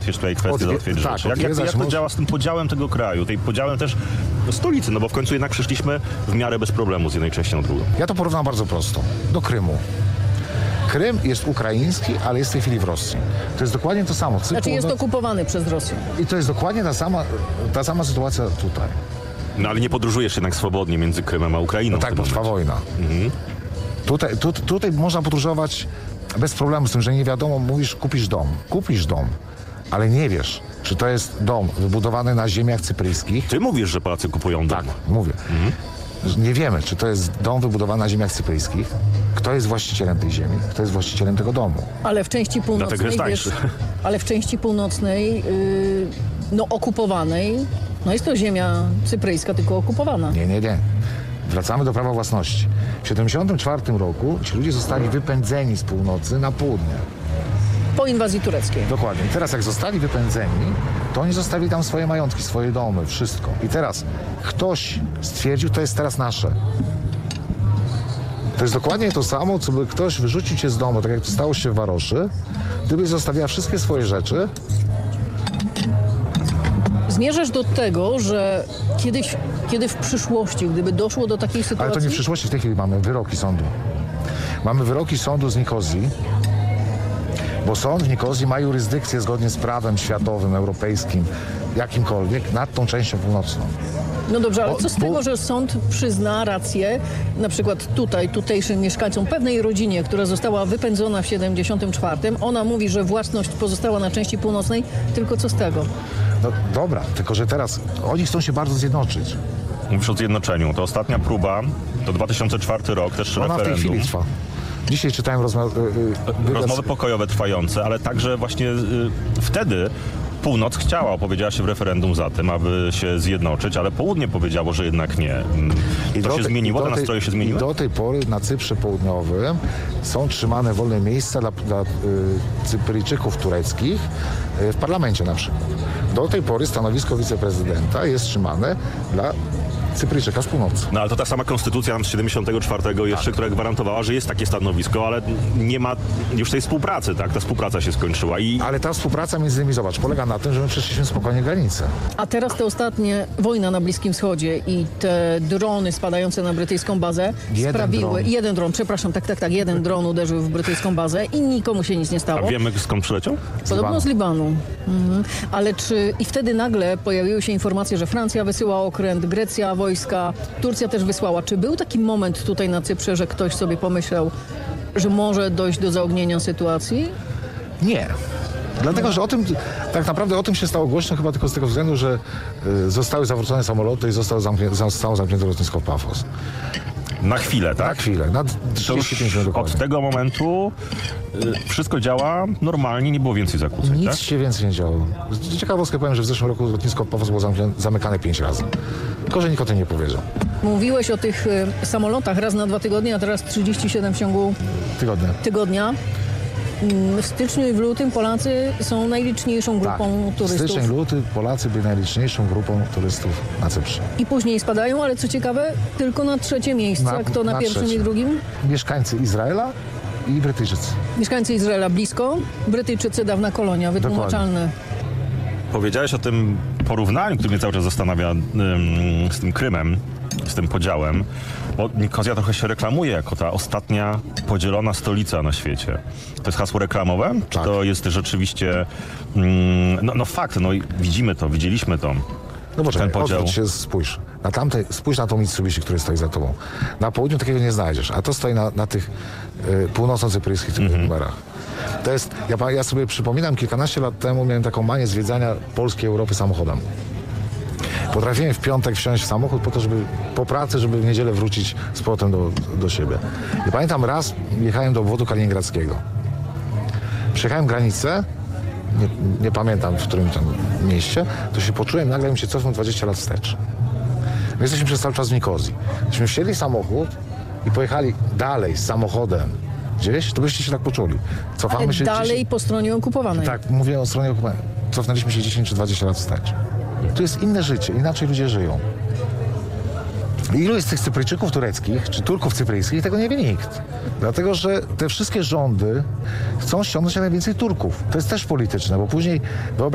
załatwiać tutaj kwestie, załatwiać tak, rzeczy. Jak to działa z tym podziałem tego kraju, tej podziałem też stolicy, no bo w końcu jednak przyszliśmy w miarę bez problemu z jednej części na drugą. Ja to porównam bardzo prosto. Do Krymu. Krym jest ukraiński, ale jest w tej chwili w Rosji. To jest dokładnie to samo. Znaczy jest okupowany przez Rosję. I to jest dokładnie ta sama sytuacja tutaj. No ale nie podróżujesz jednak swobodnie między Krymem a Ukrainą. No tak, bo trwa wojna. Tutaj można podróżować bez problemu z tym, że nie wiadomo, mówisz, kupisz dom, ale nie wiesz, czy to jest dom wybudowany na ziemiach cypryjskich. Ty mówisz, że Polacy kupują dom. Tak, mówię. Nie wiemy, czy to jest dom wybudowany na ziemiach cypryjskich, kto jest właścicielem tej ziemi, kto jest właścicielem tego domu. Ale w części północnej, Dlatego jest tańszy. ale w części północnej, okupowanej, no jest to ziemia cypryjska, tylko okupowana. Nie. Wracamy do prawa własności. W 1974 roku ci ludzie zostali wypędzeni z północy na południe. Po inwazji tureckiej. Dokładnie. I teraz jak zostali wypędzeni, to oni zostawili tam swoje majątki, swoje domy, wszystko. I teraz ktoś stwierdził, to jest teraz nasze. To jest dokładnie to samo, co by ktoś wyrzucił cię z domu, tak jak to stało się w Waroszy, gdybyś zostawiła wszystkie swoje rzeczy. Zmierzasz do tego, że kiedy w przyszłości, gdyby doszło do takiej sytuacji... Ale to nie w przyszłości, w tej chwili mamy wyroki sądu. Mamy wyroki sądu z Nikozji, bo sąd w Nikozji ma jurysdykcję zgodnie z prawem światowym, europejskim, jakimkolwiek, nad tą częścią północną. No dobrze, ale co z tego, że sąd przyzna rację na przykład tutejszym mieszkańcom, pewnej rodzinie, która została wypędzona w 74. Ona mówi, że własność pozostała na części północnej, tylko co z tego? No dobra, tylko że teraz oni chcą się bardzo zjednoczyć. Mówisz o zjednoczeniu. To ostatnia próba, to 2004 rok, też Ona w tej referendum. chwili trwa. Dzisiaj czytałem Rozmowy pokojowe trwające, ale także właśnie wtedy północ opowiedziała się w referendum za tym, aby się zjednoczyć, ale południe powiedziało, że jednak nie. To się zmieniło, te nastroje się zmieniły? Do tej pory na Cyprze Południowym są trzymane wolne miejsca dla Cypryjczyków tureckich w parlamencie na przykład. Do tej pory stanowisko wiceprezydenta jest trzymane dla Cypryjczyka z północy. No ale to ta sama konstytucja z 74 jeszcze, która gwarantowała, że jest takie stanowisko, ale nie ma już tej współpracy, tak? Ta współpraca się skończyła i... Ale ta współpraca między nimi, zobacz, polega na tym, że my przeszliśmy spokojnie granicę. A teraz te ostatnie wojna na Bliskim Wschodzie i te drony spadające na brytyjską bazę sprawiły... Jeden dron uderzył w brytyjską bazę i nikomu się nic nie stało. A wiemy, skąd przyleciał? Podobno z Libanu. Ale i wtedy nagle pojawiły się informacje, że Francja wysyła okręt, Grecja wojska, Turcja też wysłała. Czy był taki moment tutaj na Cyprze, że ktoś sobie pomyślał, że może dojść do zaognienia sytuacji? Nie. Dlatego, że tak naprawdę o tym się stało głośno chyba tylko z tego względu, że zostały zawrócone samoloty i zostało zamknięte lotnisko Pafos. Na chwilę, tak? Na chwilę, na 35 minut dokładnie. Od tego momentu wszystko działa normalnie, nie było więcej zakłóceń, Nic tak? się więcej nie działo. Ciekawostkę powiem, że w zeszłym roku lotnisko Pafos było zamykane 5 razy. Tylko, że nikt o tym nie powiedział. Mówiłeś o tych samolotach raz na 2 tygodnie, a teraz 37 w ciągu tygodnia. W styczniu i w lutym Polacy są najliczniejszą grupą turystów. Styczeń, luty Polacy byli najliczniejszą grupą turystów na Cyprze. I później spadają, ale co ciekawe, tylko na trzecie miejsce. Kto na pierwszym trzecie. i drugim? Mieszkańcy Izraela i Brytyjczycy. Mieszkańcy Izraela blisko, Brytyjczycy dawna kolonia, wytłumaczalne. Powiedziałeś o tym porównaniu, które mnie cały czas zastanawia z tym Krymem, z tym podziałem, bo Nikozja trochę się reklamuje jako ta ostatnia podzielona stolica na świecie. To jest hasło reklamowe? Czy to jest rzeczywiście fakt, widzimy to, widzieliśmy to. No poczekaj, ten podział. odwróć się, spójrz na tą Mitsubishi, który stoi za tobą. Na południu takiego nie znajdziesz, a to stoi na tych północno-cypryjskich numerach. To jest, ja sobie przypominam, kilkanaście lat temu miałem taką manię zwiedzania polskiej Europy samochodem. Potrafiłem w piątek wsiąść w samochód po to, żeby po pracy, żeby w niedzielę wrócić z powrotem do siebie. I pamiętam raz jechałem do obwodu kaliningradzkiego. Przejechałem granicę, nie pamiętam w którym tam mieście, to się poczułem, nagle mi się cofnął 20 lat wstecz. My jesteśmy przez cały czas w Nikozji. Gdybyśmy wsiedli w samochód i pojechali dalej z samochodem gdzieś, to byście się tak poczuli. Ale się dalej po stronie okupowanej. Tak, mówię o stronie okupowanej. Cofnęliśmy się 10 czy 20 lat wstecz. To jest inne życie, inaczej ludzie żyją. Ilu jest tych Cypryjczyków tureckich, czy Turków cypryjskich, tego nie wie nikt. Dlatego, że te wszystkie rządy chcą ściągnąć jak najwięcej Turków. To jest też polityczne, bo później